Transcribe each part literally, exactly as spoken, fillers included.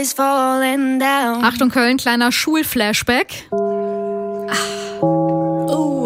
is falling down. Achtung Köln, kleiner Schulflashback. Ah. Oh.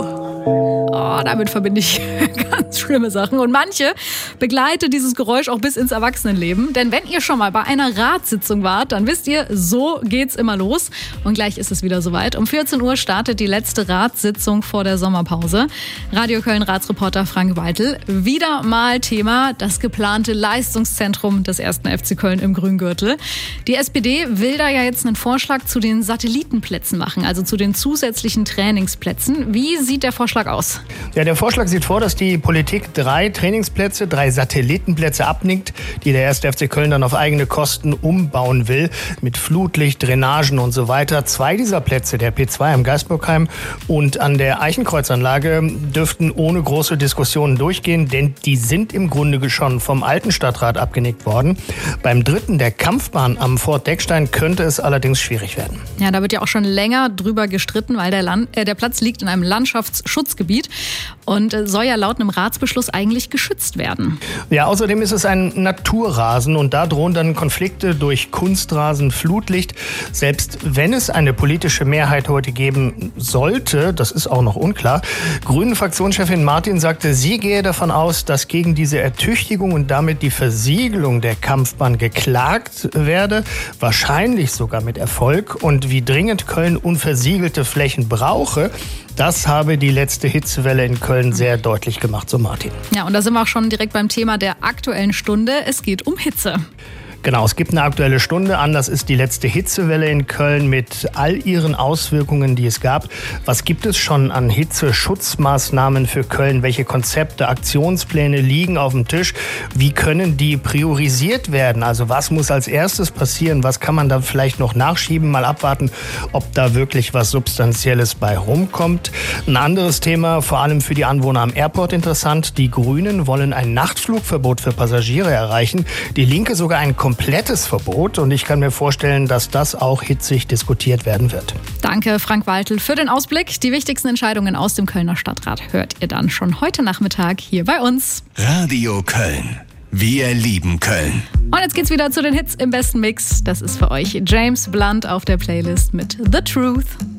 Oh, damit verbinde ich ganz schlimme Sachen. Und manche begleitet dieses Geräusch auch bis ins Erwachsenenleben. Denn wenn ihr schon mal bei einer Ratssitzung wart, dann wisst ihr, so geht's immer los. Und gleich ist es wieder soweit. Um vierzehn Uhr startet die letzte Ratssitzung vor der Sommerpause. Radio Köln-Ratsreporter Frank Weitel. Wieder mal Thema das geplante Leistungszentrum des ersten F C Köln im Grüngürtel. Die S P D will da ja jetzt einen Vorschlag zu den Satellitenplätzen machen, also zu den zusätzlichen Trainingsplätzen. Wie sieht der Vorschlag aus? Ja, der Vorschlag sieht vor, dass die Politik drei Trainingsplätze, drei Satellitenplätze abnickt, die der erste F C Köln dann auf eigene Kosten umbauen will, mit Flutlicht, Drainagen und so weiter. Zwei dieser Plätze, der P zwei am Geisburgheim und an der Eichenkreuzanlage, dürften ohne große Diskussionen durchgehen, denn die sind im Grunde schon vom alten Stadtrat abgenickt worden. Beim dritten, der Kampfbahn am Fort Deckstein, könnte es allerdings schwierig werden. Ja, da wird ja auch schon länger drüber gestritten, weil der, Land, äh, der Platz liegt in einem Landschaftsschutzgebiet und äh, soll ja laut einem Ratsbeschluss eigentlich geschützt werden. Ja, außerdem ist es ein Naturrasen und da drohen dann Konflikte durch Kunstrasen, Flutlicht. Selbst wenn es eine politische Mehrheit heute geben sollte, das ist auch noch unklar. Grünen-Fraktionschefin Martin sagte, sie gehe davon aus, dass gegen diese Ertüchtigung und damit die Versiegelung der Kampfbahn geklagt werde, wahrscheinlich sogar mit Erfolg. Und wie dringend Köln unversiegelte Flächen brauche, das habe die letzte Hitzewelle in Köln sehr deutlich gemacht, so Martin. Ja, und da sind wir auch schon direkt beim Thema der Aktuellen Stunde. Es geht um Hitze. Genau, es gibt eine Aktuelle Stunde an. Das ist die letzte Hitzewelle in Köln mit all ihren Auswirkungen, die es gab. Was gibt es schon an Hitzeschutzmaßnahmen für Köln? Welche Konzepte, Aktionspläne liegen auf dem Tisch? Wie können die priorisiert werden? Also was muss als erstes passieren? Was kann man da vielleicht noch nachschieben? Mal abwarten, ob da wirklich was Substanzielles bei rumkommt. Ein anderes Thema, vor allem für die Anwohner am Airport interessant. Die Grünen wollen ein Nachtflugverbot für Passagiere erreichen. Die Linke sogar ein komplettes Verbot und ich kann mir vorstellen, dass das auch hitzig diskutiert werden wird. Danke, Frank Weitel, für den Ausblick. Die wichtigsten Entscheidungen aus dem Kölner Stadtrat hört ihr dann schon heute Nachmittag hier bei uns. Radio Köln. Wir lieben Köln. Und jetzt geht's wieder zu den Hits im besten Mix. Das ist für euch James Blunt auf der Playlist mit The Truth.